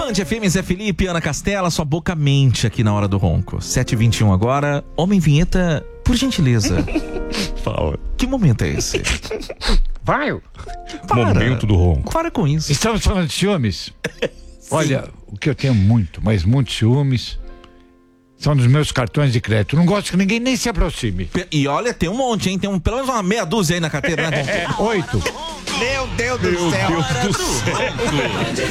Band FM, Zé Felipe, Ana Castela, sua boca mente aqui na hora do ronco. 7h21 agora. Homem vinheta, por gentileza. Fala. Que momento é esse? Vai! Momento do ronco. Para com isso. Estamos falando de ciúmes? Olha, o que eu tenho muito, mas muitos ciúmes são dos meus cartões de crédito. Não gosto que ninguém nem se aproxime. E olha, tem um monte, hein? Tem pelo menos uma meia dúzia aí na carteira, né? 8. Meu Deus do céu.